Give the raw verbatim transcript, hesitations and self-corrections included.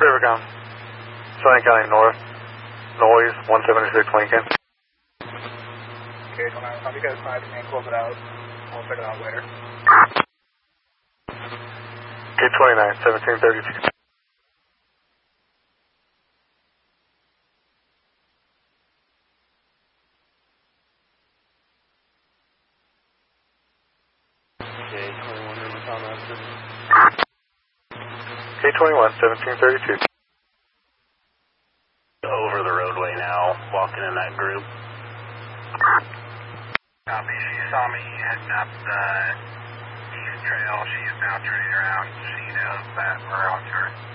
Rivercom, Southern County North, noise, one seventy-six Lincoln. Okay, come on, if you guys five and close it out. I'll check it out later. K twenty-nine, seventeen thirty-two. K twenty-one, seventeen thirty-two. Over the roadway now, walking in that group. Copy, she saw me heading up the east trail. She is now turning around. She knows that we're on to her.